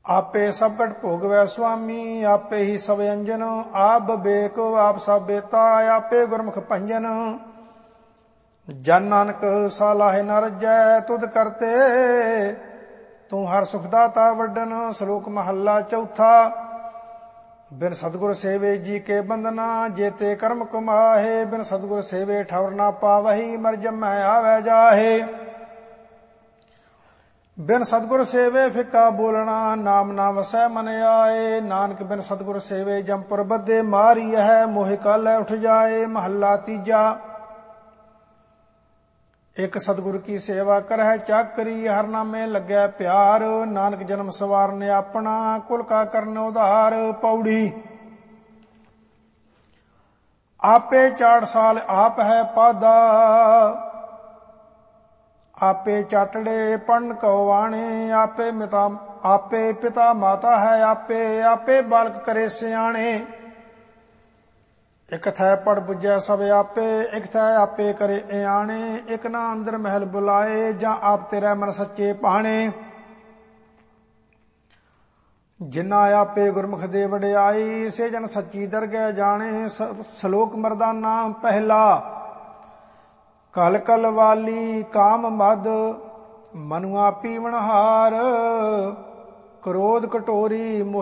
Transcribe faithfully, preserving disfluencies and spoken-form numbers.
आपे सब कट भोगवै स्वामी, आपे ही सब अंजन। आप बेक आप सब बेता, आपे गुरमुख भंजन। जन नानक सालाहे न रजै, तुद करते तू हर सुखदाता वड्डन। श्लोक महला चौथा। बिन सतगुर सेवे जी के बंदना, जेते कर्म कुमाहे। बिन सतगुर सेवे ठौर ना पावही, मर जमै आवे जाहे। बिन सतगुर सेवे फिका बोलना, नाम ना वसै मन आए। नानक बिन सतगुर सेवे जमपुर बद्धे, मारी है मोहि कालै उठ जाए। महला तीजा। एक सतगुर की सेवा करहै चाकरी, हर नामे लगै प्यार। नानक जन्म सवारने अपना, कुल का करन उधार। पौड़ी। आपे चार साल आप है पादा, आपे चाटड़े पढ़न कौवाणे। आपे मिता आपे पिता माता है आपे, आपे बालक करे सियाणे। एक थै पढ़ बुझै सब आपे, एक थै आपे करे इयाणे। एक ना अंदर महल बुलाए, जा आप तेरा मन सच्चे पाणे। जिन्ना आपे गुरमुख दे वडियाई, से जन सच्ची दरगह जाने। श्लोक मर्दाना पहला। कल कल वाली काम मद, मनुआ पीवनहार। क्रोध कटोरी